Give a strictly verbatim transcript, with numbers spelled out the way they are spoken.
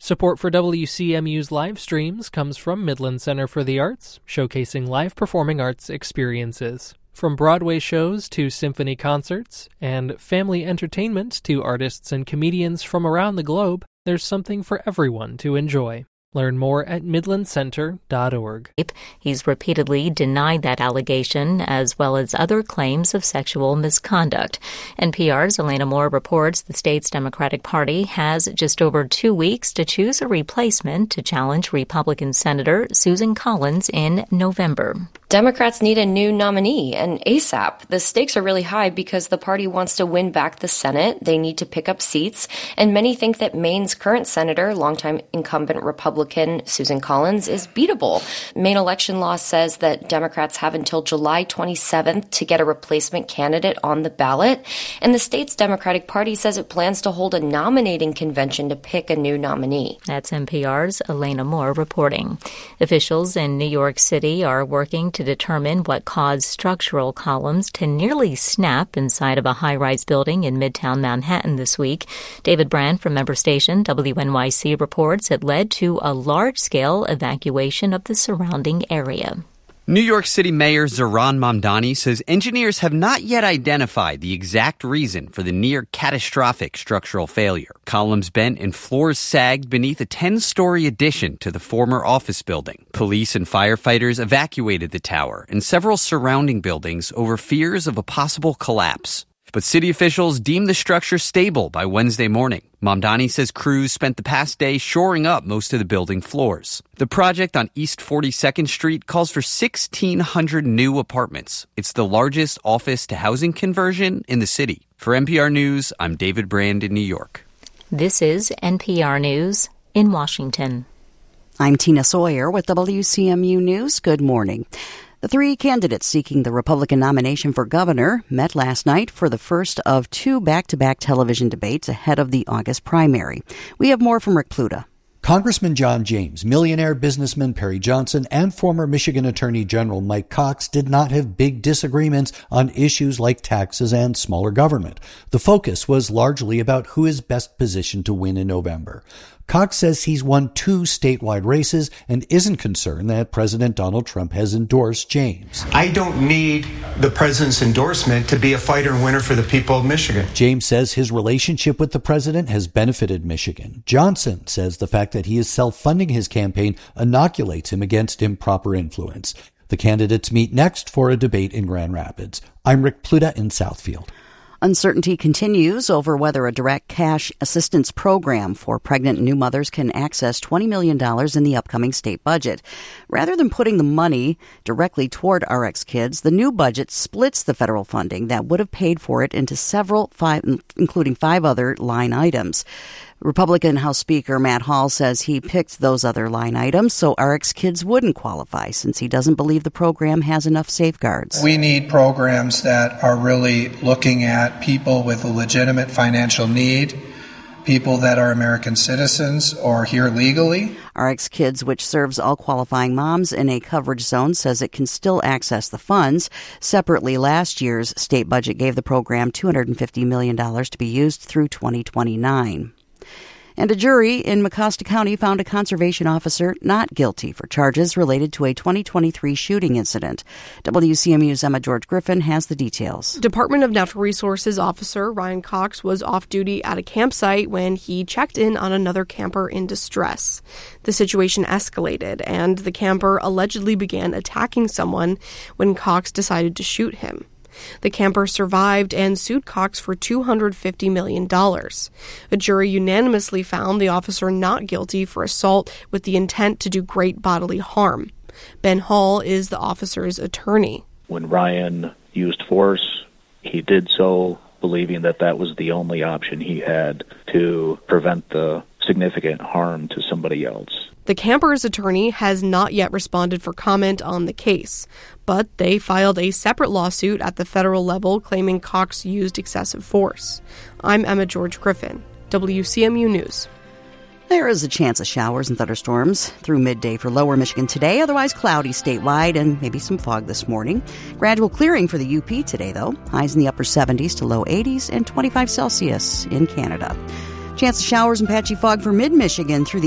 Support for W C M U's live streams comes from Midland Center for the Arts, showcasing live performing arts experiences. From Broadway shows to symphony concerts, and family entertainment to artists and comedians from around the globe, there's something for everyone to enjoy. Learn more at midland center dot org. He's repeatedly denied that allegation, as well as other claims of sexual misconduct. N P R's Elena Moore reports the state's Democratic Party has just over two weeks to choose a replacement to challenge Republican Senator Susan Collins in November. Democrats need a new nominee, and ASAP. The stakes are really high because the party wants to win back the Senate. They need to pick up seats, and many think that Maine's current senator, longtime incumbent Republican Susan Collins, is beatable. Maine election law says that Democrats have until July twenty-seventh to get a replacement candidate on the ballot, and the state's Democratic Party says it plans to hold a nominating convention to pick a new nominee. That's N P R's Elena Moore reporting. Officials in New York City are working to determine what caused structural columns to nearly snap inside of a high-rise building in Midtown Manhattan this week. David Brand from member station W N Y C reports it led to a large-scale evacuation of the surrounding area. New York City Mayor Zohran Mamdani says engineers have not yet identified the exact reason for the near-catastrophic structural failure. Columns bent and floors sagged beneath a ten-story addition to the former office building. Police and firefighters evacuated the tower and several surrounding buildings over fears of a possible collapse. But city officials deemed the structure stable by Wednesday morning. Mamdani says crews spent the past day shoring up most of the building floors. The project on East forty-second Street calls for sixteen hundred new apartments. It's the largest office-to-housing conversion in the city. For N P R News, I'm David Brand in New York. This is N P R News in Washington. I'm Tina Sawyer with W C M U News. Good morning. The three candidates seeking the Republican nomination for governor met last night for the first of two back-to-back television debates ahead of the August primary. We have more from Rick Pluta. Congressman John James, millionaire businessman Perry Johnson, and former Michigan Attorney General Mike Cox did not have big disagreements on issues like taxes and smaller government. The focus was largely about who is best positioned to win in November. Cox says he's won two statewide races and isn't concerned that President Donald Trump has endorsed James. I don't need the president's endorsement to be a fighter and winner for the people of Michigan. James says his relationship with the president has benefited Michigan. Johnson says the fact that he is self-funding his campaign inoculates him against improper influence. The candidates meet next for a debate in Grand Rapids. I'm Rick Pluta in Southfield. Uncertainty continues over whether a direct cash assistance program for pregnant new mothers can access twenty million dollars in the upcoming state budget. Rather than putting the money directly toward R X Kids, the new budget splits the federal funding that would have paid for it into several, five, including five other line items. Republican House Speaker Matt Hall says he picked those other line items so R X Kids wouldn't qualify, since he doesn't believe the program has enough safeguards. We need programs that are really looking at people with a legitimate financial need, people that are American citizens or here legally. R X Kids, which serves all qualifying moms in a coverage zone, says it can still access the funds. Separately, last year's state budget gave the program two hundred fifty million dollars to be used through twenty twenty-nine. And a jury in Mecosta County found a conservation officer not guilty for charges related to a twenty twenty-three shooting incident. W C M U's Emma George Griffin has the details. Department of Natural Resources officer Ryan Cox was off duty at a campsite when he checked in on another camper in distress. The situation escalated, and the camper allegedly began attacking someone when Cox decided to shoot him. The camper survived and sued Cox for two hundred fifty million dollars. A jury unanimously found the officer not guilty for assault with the intent to do great bodily harm. Ben Hall is the officer's attorney. When Ryan used force, he did so believing that that was the only option he had to prevent the significant harm to somebody else. The camper's attorney has not yet responded for comment on the case, but they filed a separate lawsuit at the federal level claiming Cox used excessive force. I'm Emma George Griffin, W C M U News. There is a chance of showers and thunderstorms through midday for lower Michigan today, otherwise cloudy statewide and maybe some fog this morning. Gradual clearing for the U P today, though. Highs in the upper seventies to low eighties and twenty-five Celsius in Canada. Chance of showers and patchy fog for mid-Michigan through the